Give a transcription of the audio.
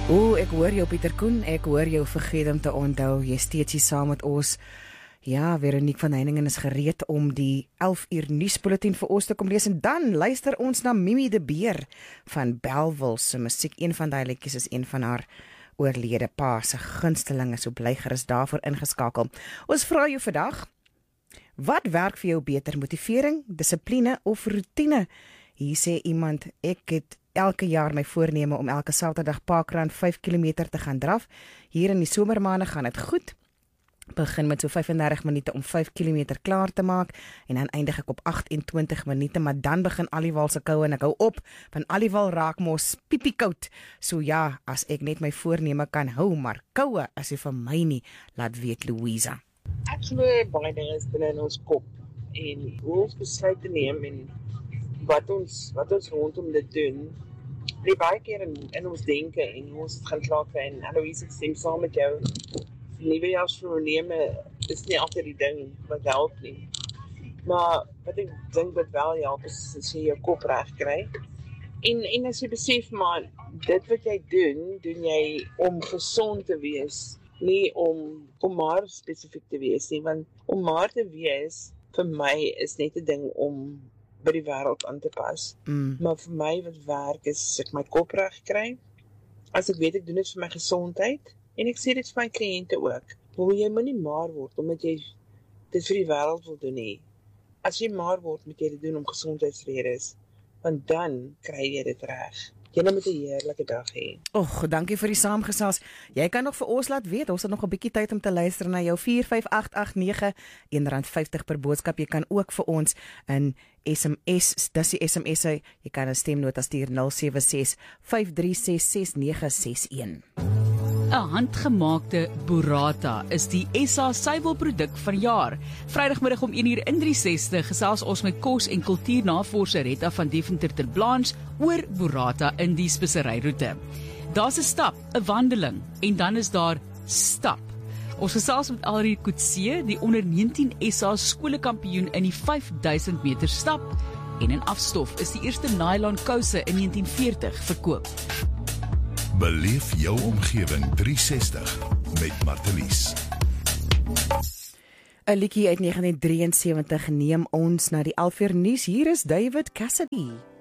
Ek hoor jou Pieter Koen, ek hoor jou vergeet om te onthou, jy steeds hier saam met ons. Ja, Veronique van Heiningen is gereed om die 11 uur nuusbulletin vir ons te kom lees en dan luister ons na Mimi de Beer van Bellville se musiek. Een van die liedjies is een van haar oorlede pa se gunstelinge, so bly gerus daarvoor ingeskakel. Ons vra jou vandag, wat werk vir jou beter, motivering, dissipline of roetine? Hier sê iemand, ek het elke jaar my voorneme om elke Saterdag Parkrun 5 km te gaan draf. Hier in die somermaande gaan dit goed. Begin met so 35 minute om 5 km klaar te maak en dan eindig ek op 28 minute, maar dan begin Aliwal se koue en ek hou op, want Aliwal raak mos piepiekoud. So ja, as ek net my voorneme kan hou, maar koue as jy vir my nie, laat weet Louisa. Ek glo baie dinge is binne in ons kop en hoe ons besluit te neem en wat ons rondom dit doen, bly baie keer in ons denke en hoe ons het gaan klaar kry. En Aloise, ek stem saam met jou, nuwejaarsvoorneme is nie altyd die ding wat help nie. Maar wat ek dink wat wel help is as jy jou kop reg kry. En as jy besef, maar dit wat jy doen jy om gesond te wees, nie om maar spesifiek te wees nie, want om maar te wees, vir my is net 'n ding om by die wêreld aan te pas. Maar vir my wat werk is, as ek my kop reg kry, as ek weet ek doen dit vir my gesondheid, en ek sê dit vir my kliënte ook, maar jy moet nie maar word, omdat jy dit vir die wêreld wil doen nie. As jy maar word, moet jy dit doen om gesondheidsredes, want dan kry jy dit reg. Julle moet 'n heerlike dag hê. Dankie vir die saamgesels. Jy kan nog vir ons laat weet, ons het nog 'n bietjie tyd om te luister na jou 45889, R1.50 per boodskap. Jy kan ook vir ons in SMS, dis die SMS'e, jy kan 'n stemnota stuur 076 536 6961. 'n Handgemaakte burrata is die SA suiwelproduk van jaar. Vrydagmiddag om 1:00 in 360 gesels ons met kos- en kultuurnavorser Retta van Deventer ter Blanche oor burrata in die speseryroete. Daar's 'n stap, 'n wandeling en dan is daar stap. Ons gesels met Alrie Kutse, die onder 19 SA skolekampioen in die 5000 meter stap, en in afstof is die eerste nylon kouse in 1940 verkoop. Beleef jou omgewing 360 met Martelies. 'n liedjie uit 1973 neem ons na die 11 uur nuus. Hier is David Cassidy.